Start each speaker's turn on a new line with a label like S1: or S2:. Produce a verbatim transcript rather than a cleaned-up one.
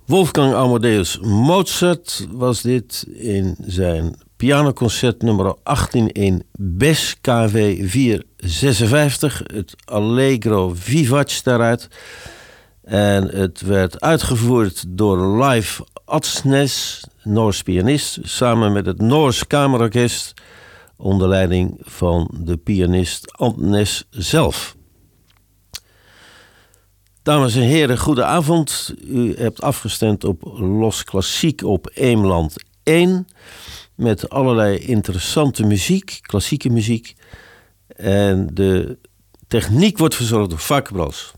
S1: Wolfgang Amadeus Mozart was dit in zijn pianoconcert nummer achttien in Bes K W vierhonderdzesenvijftig. Het Allegro Vivace daaruit. En het werd uitgevoerd door Leif Adsnes, Noors pianist, samen met het Noors Kamerorkest onder leiding van de pianist Antnes zelf. Dames en heren, goedenavond. U hebt afgestemd op Los Klassiek op Eemland één. Met allerlei interessante muziek, klassieke muziek. En de techniek wordt verzorgd door Vakbros.